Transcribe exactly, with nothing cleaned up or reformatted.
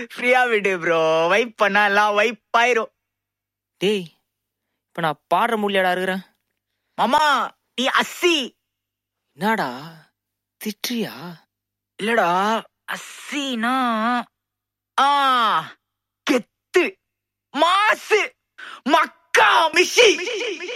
ஃப்ரீயா விடு bro. Vibe பண்ணா எல்லாம் வைப் ஆயிரும். டேய் இப்ப நான் பாடுற முடியாடா இருக்கிறேன். மாமா நீ அஸ்ஸி. என்னடா திட்றியா? இல்லடா அஸ்ஸினா ஆ கெத்து மாசு மக்கா மிஷி.